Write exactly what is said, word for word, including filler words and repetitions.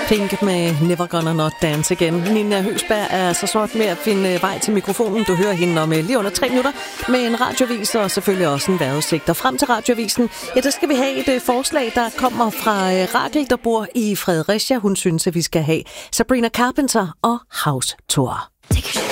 Pink med Never Gonna Not Dance Again. Nina Høgsberg er så sort med at finde vej til mikrofonen. Du hører hende om lige under tre minutter med en radiovis og selvfølgelig også en vejrudsigt. Og frem til radiovisen, ja, der skal vi have et forslag, der kommer fra Rakel, der bor i Fredericia. Hun synes, at vi skal have Sabrina Carpenter og House Tour.